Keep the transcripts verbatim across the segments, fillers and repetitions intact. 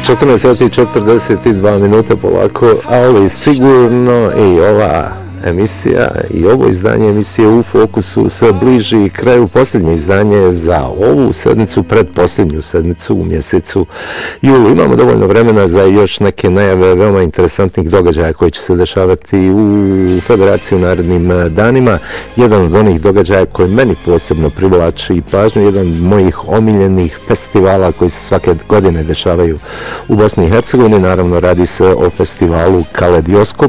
četrnaest sati i četrdeset dva minuta polako, ali sigurno i ova emisija i ovo izdanje emisije U fokusu se bliži kraju. Posljednje izdanje za ovu sedmicu, predposljednju sedmicu u mjesecu julu. Imamo dovoljno vremena za još neke najave veoma interesantnih događaja koji će se dešavati u Federaciji u narednim danima. Jedan od onih događaja koji meni posebno privlači pažnju, jedan od mojih omiljenih festivala koji se svake godine dešavaju u Bosni i Hercegovini. Naravno, radi se o festivalu Kaledioskop.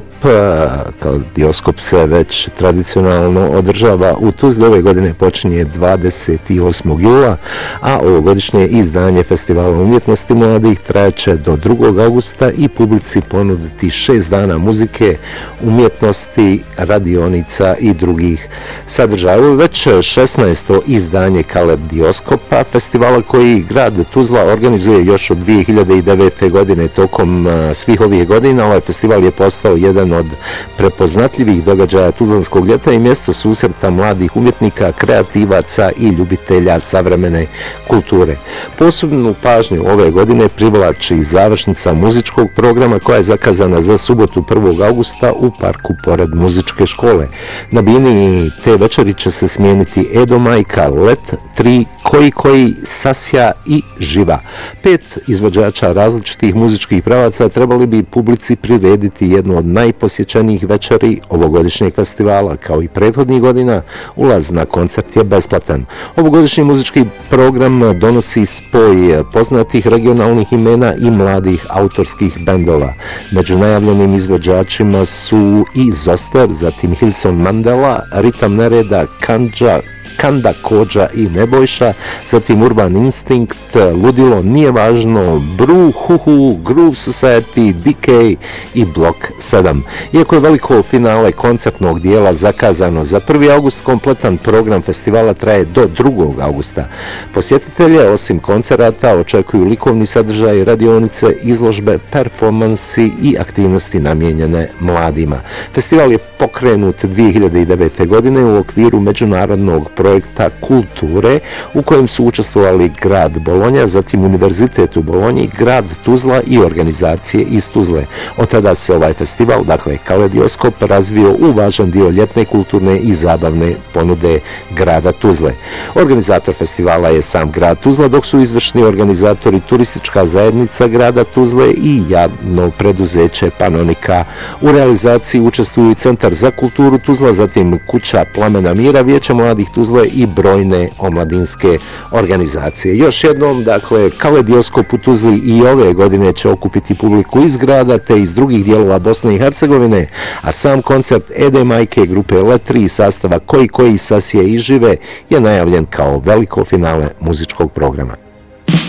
Kaledioskop se već tradicionalno održava u Tuzli. Ove godine počinje dvadeset osmog jula, a ovogodišnje izdanje Festivala umjetnosti mladih trajaće do drugog augusta i publici ponuditi šest dana muzike, umjetnosti, radionica i drugih sadržaja. Ovo je već šesnaesto izdanje Kaledioskopa, festivala koji grad Tuzla organizuje još od dvije hiljade devete. godine. Tokom svih ovih godina ovaj festival je postao jedan od prepoznatljivih događaja Tuzlanskog ljeta i mjesto susreta mladih umjetnika, kreativaca i ljubitelja savremene kulture. Posebnu pažnju ove godine privlači završnica muzičkog programa koja je zakazana za subotu prvog augusta u parku pored muzičke škole. Na bini te večeri će se smijeniti Edo Majka, Let, Tri, Koji Koji, Sasja i Živa. Pet izvođača različitih muzičkih pravaca trebali bi publici prirediti jednu od najposjećenijih večeri ovogodišnjeg festivala. Kao i prethodnih godina, ulaz na koncert je besplatan. Ovogodišnji muzički program donosi spoj poznatih regionalnih imena i mladih autorskih bendova. Među najavljenim izvođačima su i Zoster, zatim Hilson Mandela, Ritam Nereda, Kandža, Kanda Kođa i Nebojša, zatim Urban Instinct, Ludilo, Nije važno, Bru, Huhu, Groove Society, D K i Blok sedam. Iako je veliko finale koncertnog dijela zakazano za prvi august, kompletan program festivala traje do drugog augusta. Posjetitelje, osim koncerata, očekuju likovni sadržaj, radionice, izložbe, performansi i aktivnosti namijenjene mladima. Festival je pokrenut dvije hiljade devete. godine u okviru međunarodnog projekta kulture u kojem su učestvovali grad Bolonja, zatim Univerzitet u Bolonji, grad Tuzla i organizacije iz Tuzle. Od tada se ovaj festival, dakle Kaledioskop, razvio u važan dio ljetne, kulturne i zabavne ponude grada Tuzle. Organizator festivala je sam grad Tuzla, dok su izvršni organizatori turistička zajednica grada Tuzle i javno preduzeće Panonika. U realizaciji učestvuju i Centar za kulturu Tuzla, zatim Kuća Plamena mira, Vijeće mladih Tuzle i brojne omladinske organizacije. Još jednom, dakle, Kaledioskop u Tuzli i ove godine će okupiti publiku iz grada te iz drugih dijelova Bosne i Hercegovine, a sam koncert Ede Majke, grupe Let tri sastava Koji Koji, Sasije i Žive je najavljen kao veliko finale muzičkog programa.